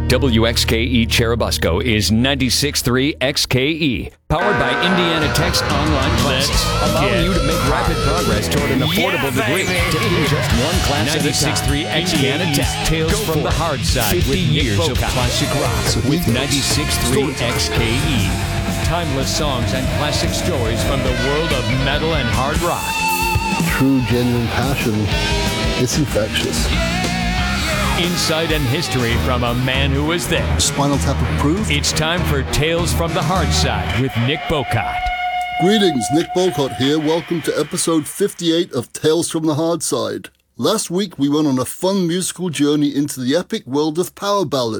WXKE Cherubusco is 96.3 XKE, powered by Indiana Tech's online classes, allowing you to make rapid progress toward an affordable degree, taking just one class at a time. 96.3 Indiana Tech, Tales from the Hard Side, 50 years of classic rock with 96.3 XKE. Timeless songs and classic stories from the world of metal and hard rock. True, genuine passion. It's infectious. Insight and history from a man who was there. Spinal Tap approved. It's time for Tales from the Hard Side with Nick Bocott. Greetings, Nick Bocott here. Welcome to episode 58 of Tales from the Hard Side. Last week we went on a fun musical journey into the epic world of power ballads.